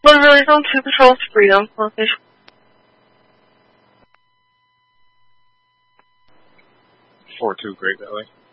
Motorville Zone 2 Patrol, Freedom, location. 4-2 Great Valley.